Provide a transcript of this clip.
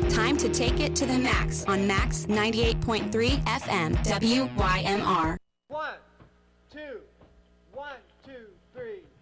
Time to take it to the max on Max 98.3 FM WYMR. 1, 2, 1, 2, 3.